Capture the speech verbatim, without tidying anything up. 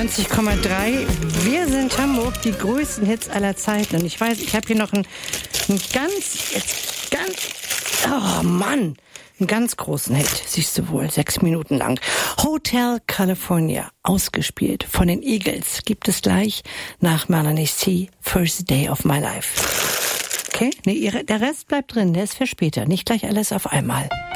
neunzig Komma drei. Wir sind Hamburg, die größten Hits aller Zeiten. Und ich weiß, ich habe hier noch einen, einen ganz, jetzt ganz, oh Mann, einen ganz großen Hit, siehst du wohl, sechs Minuten lang. Hotel California, ausgespielt von den Eagles, gibt es gleich nach Melanie C. First Day of My Life. Okay, nee, der Rest bleibt drin, der ist für später, nicht gleich alles auf einmal.